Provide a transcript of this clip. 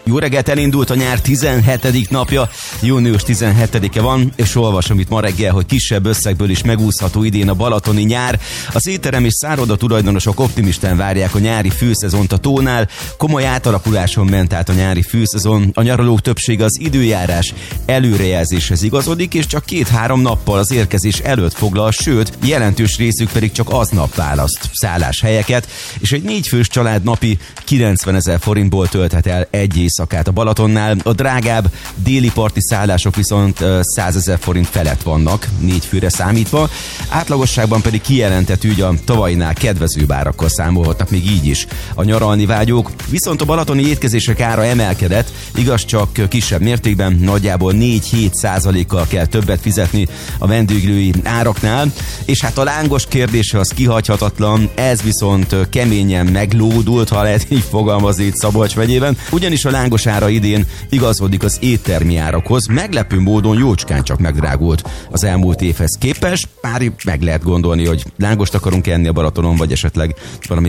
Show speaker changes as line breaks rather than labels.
Jó reggelt, elindult a nyár 17. napja, június 17-e van, és olvasom itt ma reggel, hogy kisebb összegből is megúszható idén a balatoni nyár. Az étterem és szálloda tulajdonosok optimistán várják a nyári főszezont a tónál. Komoly átalakuláson ment át a nyári főszezon, a nyaralók többsége az időjárás előrejelzéshez igazodik, és csak 2-3 nappal az érkezés előtt foglal, sőt, jelentős részük pedig csak aznap választ szálláshelyeket, és egy 4 fős család napi 90 000 forintból tölthet el egy éjszakát a Balatonnál. A drágább déli parti szállások viszont 100 000 forint felett vannak, 4 főre számítva. Átlagosságban pedig kijelentett ügy, a tavainál kedvezőbb árakkal számolhatnak még így is a nyaralni vágyók. Viszont a balatoni étkezések ára emelkedett, igaz, csak kisebb mértékben, nagyjából 4-7%-kal kell többet fizetni a vendéglői áraknál, és hát a lángos kérdése az kihagyhatatlan, ez viszont keményen meglódult, ha lehet így fogalmazni itt Szabolcs megyében, ugyanis a lángos ára idén igazodik az éttermi árakhoz, meglepő módon jócskán csak megdrágult az elmúlt évhez képest, bár meg lehet gondolni, hogy lángost akarunk enni a Balatonon, vagy esetleg valami